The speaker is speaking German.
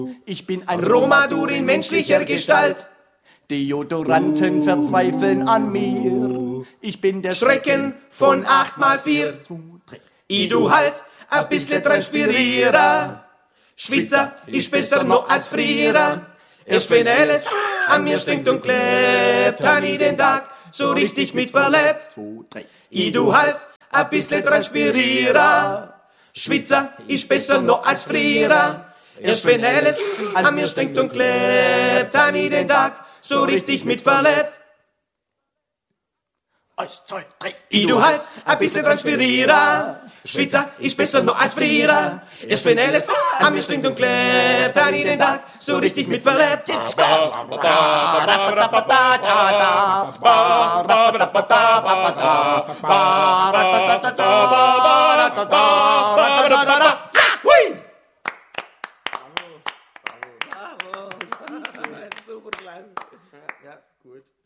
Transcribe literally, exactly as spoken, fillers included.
Ich bin ein Romadur in menschlicher Gestalt. Deodoranten verzweifeln an mir. Ich bin der Schrecken von acht mal vier. I du halt a bissle Transpirierer. Schwitzer ist besser noch als Frierer. Erst wenn alles an mir stinkt und klebt, han i den Tag so richtig mit verlebt. I du halt a bissle Transpirierer. Schwitzer ist besser noch als Frierer. Erst wenn alles an mir stinkt und klebt, han i den Tag so richtig mit verlebt. Eins, zwei, drei. I du halt a bissle Transpirierer. Schwitzer ist besser noch als Frierer. Erst wenn alles an mir stinkt und klebt, han i den Tag so richtig mit verlebt. Jetzt kommt's. Super klasse. Ja, gut.